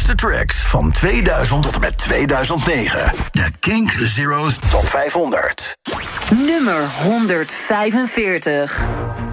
beste tracks van 2000 tot en met 2009. De Kink Zero's Top 500. Nummer 145.